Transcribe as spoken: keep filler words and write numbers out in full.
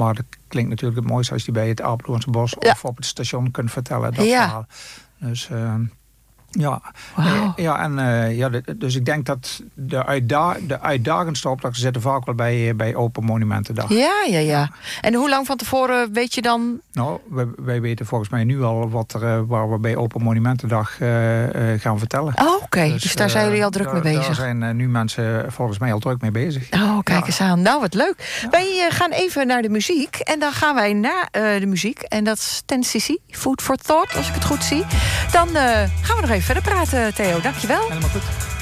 Maar dat klinkt natuurlijk het mooiste als je die bij het Apeldoornse Bos Ja. of op het station kunt vertellen. Dat Ja. verhaal. Dus uh, ja. Wauw. ja, en uh, ja, de, dus ik denk dat de, uitda de uitdagendste opdrachten zitten vaak wel bij, bij Open Monumentendag. Ja, ja, ja. En hoe lang van tevoren weet je dan? Nou, wij, wij weten volgens mij nu al wat er, uh, waar we bij Open Monumentendag uh, uh, gaan vertellen. Oh, oké. Okay. Dus, dus daar zijn jullie al druk uh, mee daar, bezig? Daar zijn uh, nu mensen volgens mij al druk mee bezig. Oh, kijk ja. eens aan. Nou, wat leuk. Ja. Wij uh, gaan even naar de muziek. En dan gaan wij na uh, de muziek. En dat is ten cc, Food for Thought, als ik het goed zie. Dan uh, gaan we nog even verder praten, Theo. Dankjewel. Helemaal goed.